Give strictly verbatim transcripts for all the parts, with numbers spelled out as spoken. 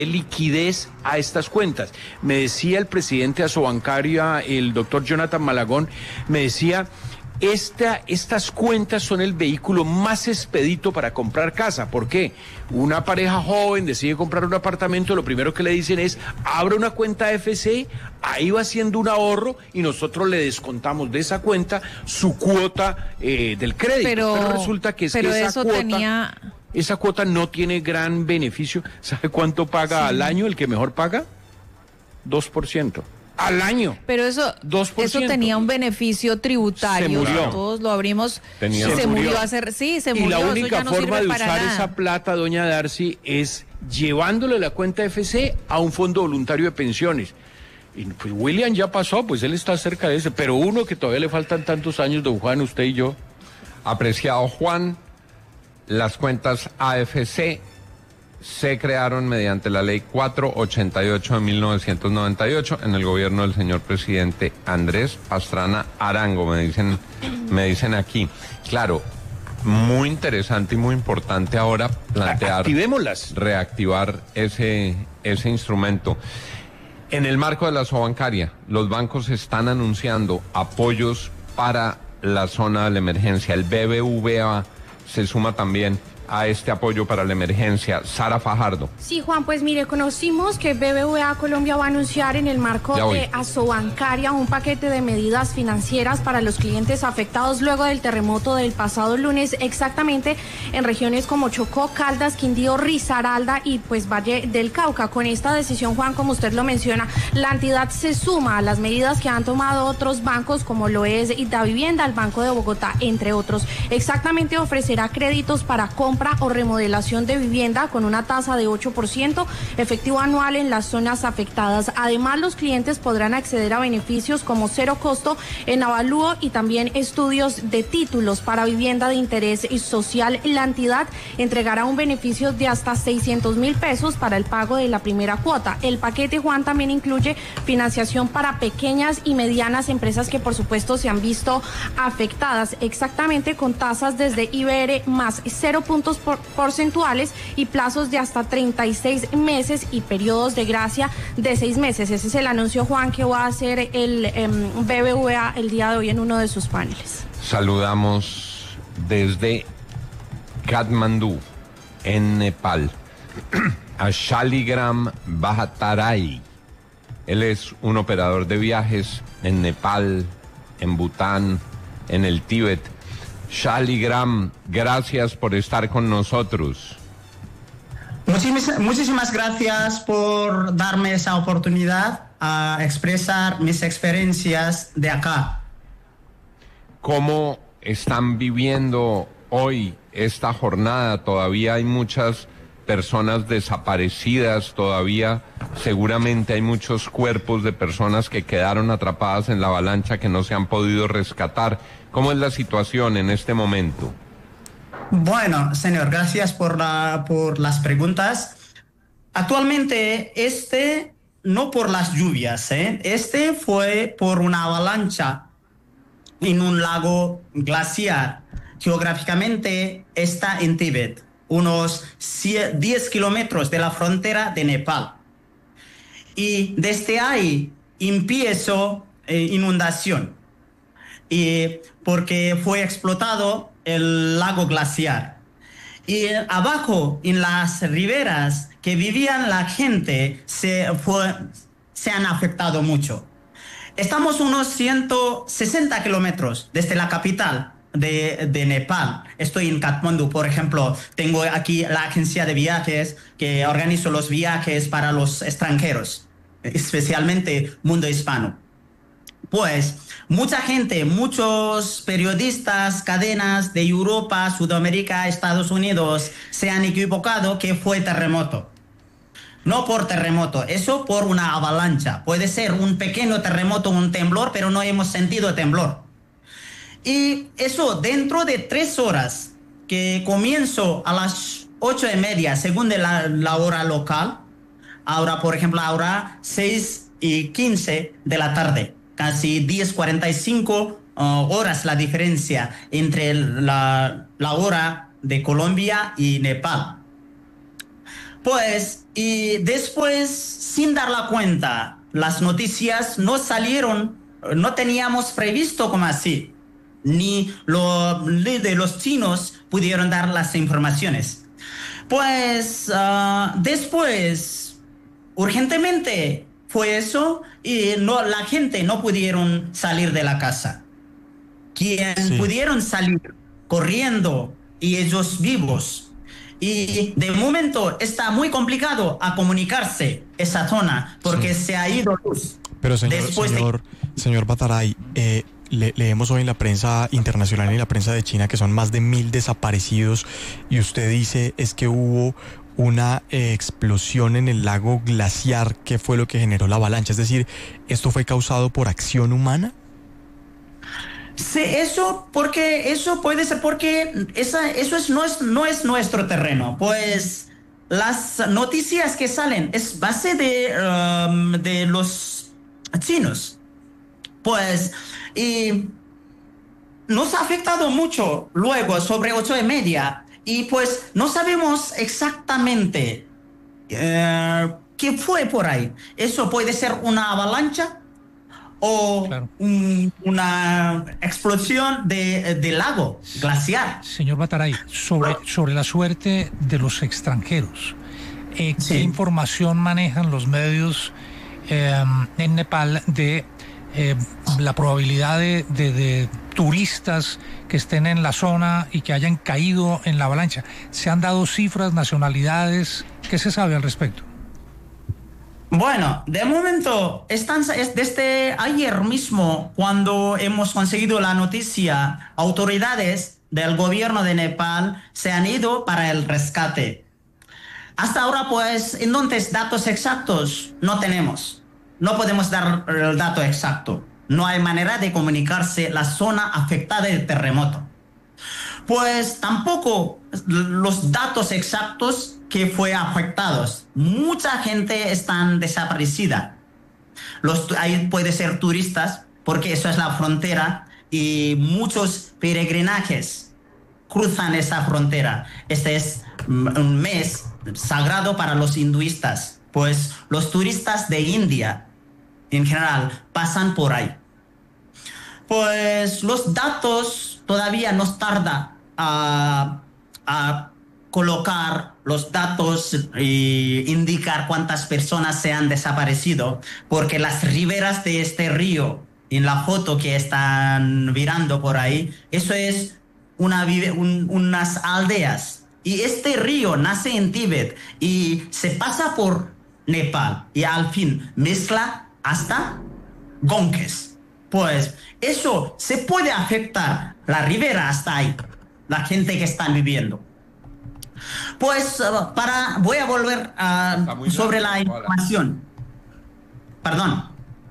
liquidez a estas cuentas. Me decía el presidente de Asobancaria, el doctor Jonathan Malagón, me decía, esta, estas cuentas son el vehículo más expedito para comprar casa. ¿Por qué? Una pareja joven decide comprar un apartamento, lo primero que le dicen es, abra una cuenta F C, ahí va haciendo un ahorro y nosotros le descontamos de esa cuenta su cuota eh, del crédito. Pero, pero resulta que es pero que esa eso cuota... tenía... Esa cuota no tiene gran beneficio. ¿Sabe cuánto paga sí. al año el que mejor paga? dos por ciento. Al año. Pero eso, dos por ciento. Eso tenía un beneficio tributario. Se murió. Todos lo abrimos. Tenía, se, se murió. murió. Hacer, sí, se murió. Y la única eso ya no forma de usar nada. esa plata, doña Darcy, es llevándole la cuenta F C a un fondo voluntario de pensiones. Y pues William ya pasó, pues él está cerca de ese. Pero uno que todavía le faltan tantos años, don Juan, usted y yo. Apreciado Juan, las cuentas A F C se crearon mediante la ley cuatrocientos ochenta y ocho de mil novecientos noventa y ocho en el gobierno del señor presidente Andrés Pastrana Arango, me dicen, me dicen aquí. Claro, muy interesante y muy importante ahora plantear, activémoslas, reactivar ese, ese instrumento. En el marco de la Asobancaria, los bancos están anunciando apoyos para la zona de la emergencia. El B B V A se suma también a este apoyo para la emergencia. Sara Fajardo. Sí, Juan, pues mire, conocimos que B B V A Colombia va a anunciar en el marco de Asobancaria un paquete de medidas financieras para los clientes afectados luego del terremoto del pasado lunes, exactamente en regiones como Chocó, Caldas, Quindío, Risaralda y pues Valle del Cauca. Con esta decisión, Juan, como usted lo menciona, la entidad se suma a las medidas que han tomado otros bancos como lo es Davivienda, el Banco de Bogotá, entre otros. Exactamente ofrecerá créditos para compra o remodelación de vivienda con una tasa de ocho por ciento efectivo anual en las zonas afectadas. Además, los clientes podrán acceder a beneficios como cero costo en avalúo y también estudios de títulos para vivienda de interés social. La entidad entregará un beneficio de hasta seiscientos mil pesos para el pago de la primera cuota. El paquete, Juan, también incluye financiación para pequeñas y medianas empresas que por supuesto se han visto afectadas, exactamente con tasas desde I B R más cero puntos Por, porcentuales y plazos de hasta treinta y seis meses y periodos de gracia de seis meses. Ese es el anuncio, Juan, que va a hacer el eh, B B V A el día de hoy en uno de sus paneles. Saludamos desde Katmandú, en Nepal, a Shaligram Bhattarai. Él es un operador de viajes en Nepal, en Bután, en el Tíbet. Shaligram, gracias por estar con nosotros. Muchísimas, muchísimas gracias por darme esa oportunidad a expresar mis experiencias de acá. ¿Cómo están viviendo hoy esta jornada? Todavía hay muchas personas desaparecidas, todavía seguramente hay muchos cuerpos de personas que quedaron atrapadas en la avalancha que no se han podido rescatar. ¿Cómo es la situación en este momento? Bueno, señor, gracias por, la, por las preguntas. Actualmente, este, no por las lluvias, ¿eh? Este fue por una avalancha en un lago glaciar. Geográficamente está en Tíbet, unos diez kilómetros de la frontera de Nepal. Y desde ahí empezó eh, inundación. Y porque fue explotado el lago glaciar. Y abajo, en las riberas que vivían la gente, se, fue, se han afectado mucho. Estamos unos ciento sesenta kilómetros desde la capital de, de Nepal. Estoy en Katmandú, por ejemplo. Tengo aquí la agencia de viajes que organiza los viajes para los extranjeros, especialmente mundo hispano. Pues mucha gente, muchos periodistas, cadenas de Europa, Sudamérica, Estados Unidos se han equivocado que fue terremoto. No por terremoto, eso por una avalancha. Puede ser un pequeño terremoto, un temblor, pero no hemos sentido temblor. Y eso dentro de tres horas, que comienzo a las ocho y media, según de la, la hora local. Ahora, por ejemplo, ahora seis y quince de la tarde. Casi diez cuarenta y cinco uh, horas la diferencia entre la, la hora de Colombia y Nepal. Pues, y después, sin dar la cuenta, las noticias no salieron, no teníamos previsto como así, ni los de los chinos pudieron dar las informaciones. Pues, uh, después, urgentemente fue eso y no, la gente no pudieron salir de la casa. Quien sí. pudieron salir corriendo y ellos vivos. Y de momento está muy complicado a comunicarse esa zona porque sí. se ha ido luz. Pero señor, señor, de... señor Bataray, eh, le, leemos hoy en la prensa internacional y en la prensa de China que son más de mil desaparecidos y usted dice es que hubo una eh, explosión en el lago glaciar que fue lo que generó la avalancha. Es decir, ¿esto fue causado por acción humana? Sí, eso porque eso puede ser porque esa, eso es, no, es, no es nuestro terreno. Pues las noticias que salen es base de, um, de los chinos. Pues y nos ha afectado mucho luego sobre ocho y media y pues no sabemos exactamente uh, qué fue por ahí. Eso puede ser una avalancha o claro. un, una explosión de, de lago glaciar. Señor Bataray, sobre, sobre la suerte de los extranjeros, eh, sí. ¿qué información manejan los medios eh, en Nepal de eh, la probabilidad de, de, de turistas que estén en la zona y que hayan caído en la avalancha? ¿Se han dado cifras, nacionalidades? ¿Qué se sabe al respecto? Bueno, de momento, están, desde ayer mismo, cuando hemos conseguido la noticia, autoridades del gobierno de Nepal se han ido para el rescate. Hasta ahora, pues, entonces, datos exactos no tenemos. No podemos dar el dato exacto. No hay manera de comunicarse la zona afectada del terremoto. Pues tampoco los datos exactos que fue afectados. Mucha gente está desaparecida. Los, ahí puede ser turistas, porque eso es la frontera, y muchos peregrinajes cruzan esa frontera. Este es un mes sagrado para los hinduistas, pues los turistas de India, en general, pasan por ahí. Pues los datos todavía nos tarda a, a colocar los datos e indicar cuántas personas se han desaparecido, porque las riberas de este río, en la foto que están virando por ahí, eso es una, un, unas aldeas. Y este río nace en Tíbet y se pasa por Nepal y al fin mezcla hasta Ganges. Pues eso se puede afectar la ribera hasta ahí, la gente que están viviendo. Pues uh, para voy a volver uh, sobre la información. Perdón.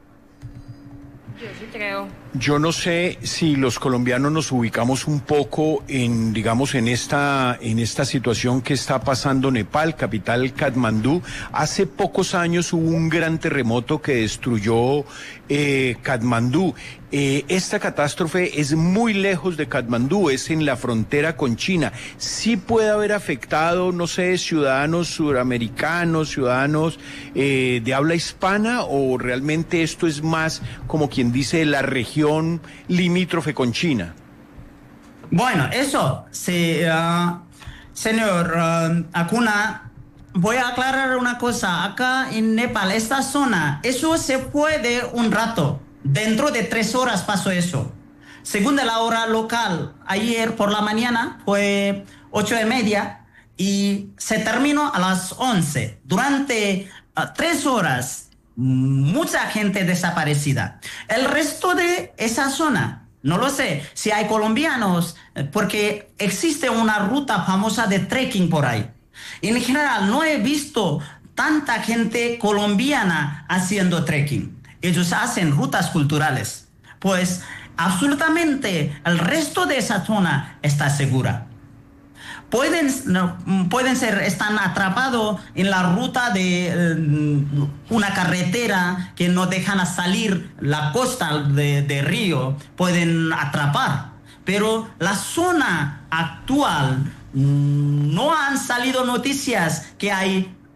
Yo sí creo. Yo no sé si los colombianos nos ubicamos un poco en, digamos, en esta, en esta situación que está pasando Nepal, capital Katmandú. Hace pocos años hubo un gran terremoto que destruyó eh, Katmandú. Eh, esta catástrofe es muy lejos de Katmandú, es en la frontera con China. Sí puede haber afectado, no sé, ciudadanos suramericanos, ciudadanos eh, de habla hispana, o realmente esto es más como quien dice la región limítrofe con China. Bueno, eso, sí, uh, señor uh, Acuna, voy a aclarar una cosa. Acá en Nepal, esta zona, eso se fue de un rato. Dentro de tres horas pasó eso. Según de la hora local, ayer por la mañana fue ocho y media y se terminó a las once. Durante uh, tres horas, mucha gente desaparecida. El resto de esa zona, no lo sé si hay colombianos, porque existe una ruta famosa de trekking por ahí. En general, no he visto tanta gente colombiana haciendo trekking. Ellos hacen rutas culturales. Pues absolutamente el resto de esa zona está segura. Pueden, no, pueden ser, están atrapados en la ruta de uh, una carretera que no dejan a salir la costa de, de río, pueden atrapar. Pero la zona actual, no han salido noticias que hay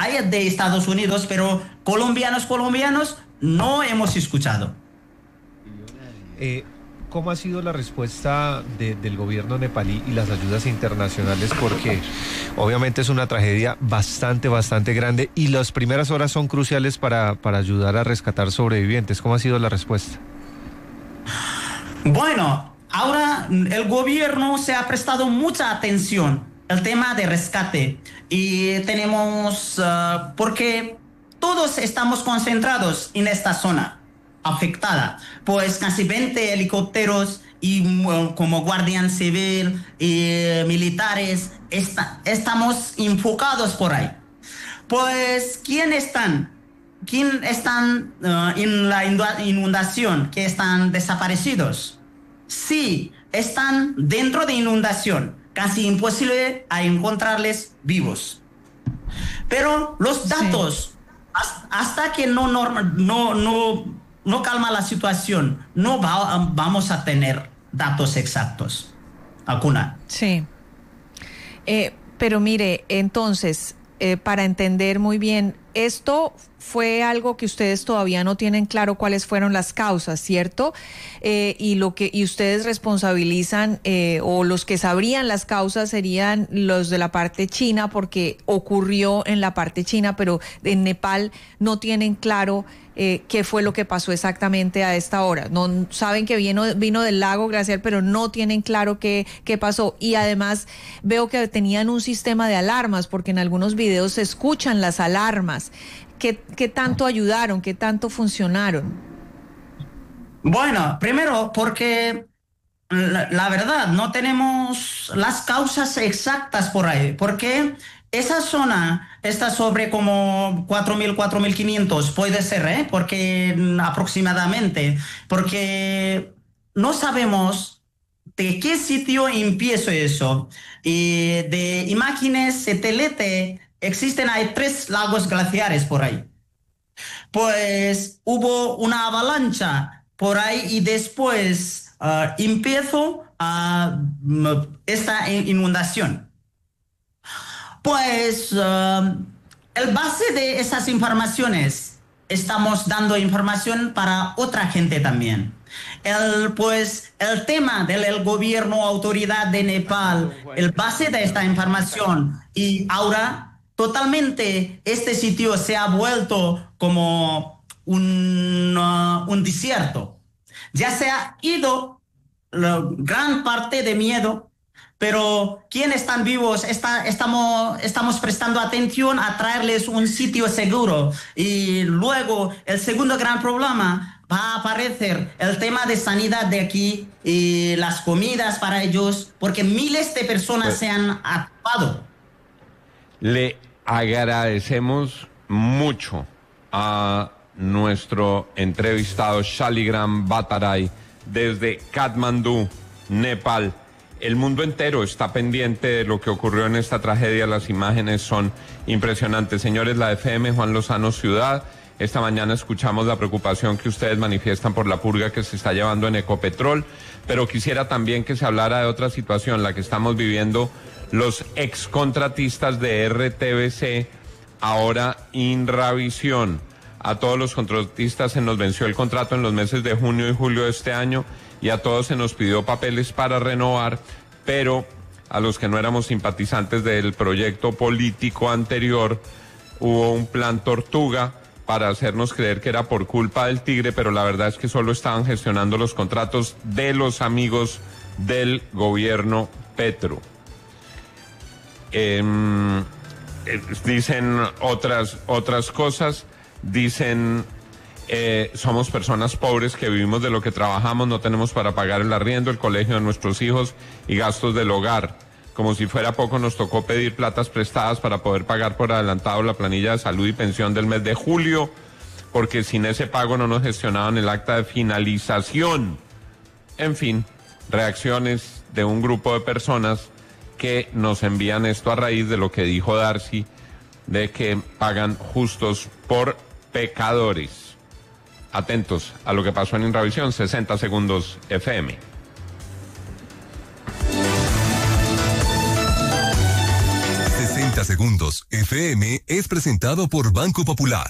hay de Estados Unidos, pero colombianos, colombianos, no hemos escuchado. Eh, ¿Cómo ha sido la respuesta de, del gobierno nepalí y las ayudas internacionales? Porque obviamente es una tragedia bastante, bastante grande y las primeras horas son cruciales para, para ayudar a rescatar sobrevivientes. ¿Cómo ha sido la respuesta? Bueno, ahora el gobierno se ha prestado mucha atención al tema de rescate y tenemos, uh, porque todos estamos concentrados en esta zona afectada, pues casi veinte helicópteros y uh, como guardián civil y uh, militares está, estamos enfocados por ahí. Pues ¿quién están? ¿Quién están uh, en la inundación? ¿Que están desaparecidos? Sí, están dentro de inundación. Casi imposible a encontrarles vivos. Pero los datos, sí. hasta que no, no, no, no, no calma la situación, no va, vamos a tener datos exactos. Acuna. Sí. Eh, pero mire, entonces, eh, para entender muy bien, esto fue algo que ustedes todavía no tienen claro cuáles fueron las causas, ¿cierto? Eh, y lo que y ustedes responsabilizan eh, o los que sabrían las causas serían los de la parte china porque ocurrió en la parte china, pero en Nepal no tienen claro eh, qué fue lo que pasó exactamente a esta hora. No saben que vino, vino del lago glacial, pero no tienen claro qué, qué pasó. Y además veo que tenían un sistema de alarmas porque en algunos videos se escuchan las alarmas. ¿Qué, qué tanto ayudaron? ¿Qué tanto funcionaron? Bueno, primero porque la, la verdad no tenemos las causas exactas por ahí, porque esa zona está sobre como cuatro mil, cuatro mil quinientos, puede ser, ¿eh? Porque aproximadamente, porque no sabemos de qué sitio empieza eso. Y de imágenes satélite existen, hay tres lagos glaciares por ahí. Pues hubo una avalancha por ahí y después uh, empezó uh, esta inundación. Pues uh, el base de esas informaciones, estamos dando información para otra gente también. El, pues el tema del el gobierno, autoridad de Nepal, el base de esta información y ahora totalmente este sitio se ha vuelto como un, uh, un desierto. Ya se ha ido la gran parte de miedo, pero quienes están vivos está, estamos, estamos prestando atención a traerles un sitio seguro. Y luego el segundo gran problema va a aparecer el tema de sanidad de aquí y las comidas para ellos, porque miles de personas pues, se han atrapado. Le agradecemos mucho a nuestro entrevistado Shaligram Bhattarai desde Katmandú, Nepal. El mundo entero está pendiente de lo que ocurrió en esta tragedia. Las imágenes son impresionantes. Señores, la F M Juan Lozano Ciudad, esta mañana escuchamos la preocupación que ustedes manifiestan por la purga que se está llevando en Ecopetrol, pero quisiera también que se hablara de otra situación, la que estamos viviendo los excontratistas de R T V C, ahora Inravisión. A todos los contratistas se nos venció el contrato en los meses de junio y julio de este año y a todos se nos pidió papeles para renovar, pero a los que no éramos simpatizantes del proyecto político anterior hubo un plan Tortuga para hacernos creer que era por culpa del Tigre, pero la verdad es que solo estaban gestionando los contratos de los amigos del gobierno Petro. Eh, eh, dicen otras, otras cosas, dicen eh, somos personas pobres que vivimos de lo que trabajamos, no tenemos para pagar el arriendo, el colegio de nuestros hijos y gastos del hogar. Como si fuera poco, nos tocó pedir platas prestadas para poder pagar por adelantado la planilla de salud y pensión del mes de julio, porque sin ese pago no nos gestionaban el acta de finalización. En fin, reacciones de un grupo de personas que nos envían esto a raíz de lo que dijo Darcy, de que pagan justos por pecadores. Atentos a lo que pasó en Inravisión, sesenta segundos F M. sesenta segundos. segundos F M es presentado por Banco Popular.